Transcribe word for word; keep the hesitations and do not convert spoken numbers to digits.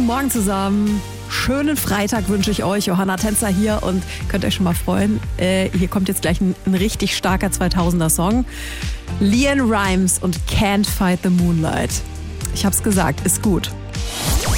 Guten Morgen zusammen. Schönen Freitag wünsche ich euch. Johanna Tänzer hier und könnt euch schon mal freuen. Äh, hier kommt jetzt gleich ein, ein richtig starker zweitausender-Song. LeAnn Rimes und Can't Fight the Moonlight. Ich hab's gesagt, ist gut.